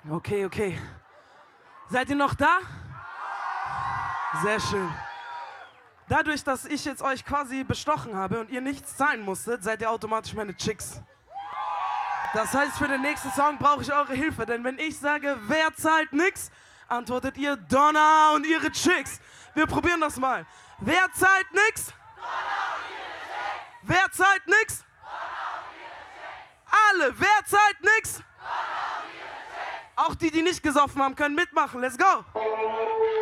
Okay, okay. Seid ihr noch da? Sehr schön. Dadurch, dass ich jetzt euch quasi bestochen habe und ihr nichts zahlen musstet, seid ihr automatisch meine Chicks. Das heißt, für den nächsten Song brauche ich eure Hilfe, denn wenn ich sage, wer zahlt nix, antwortet ihr Donna und ihre Chicks. Wir probieren das mal. Wer zahlt nix? Donna und ihre Chicks. Wer zahlt nix? Donna und ihre Chicks. Alle. Wer zahlt nix? Donna und ihre Chicks. Auch die, die nicht gesoffen haben, können mitmachen. Let's go.